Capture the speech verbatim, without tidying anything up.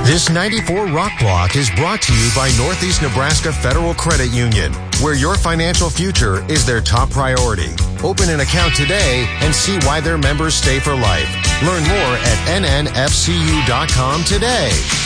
This ninety-four Rock Block is brought to you by Northeast Nebraska Federal Credit Union, where your financial future is their top priority. Open an account today and see why their members stay for life. Learn more at N N F C U dot com today.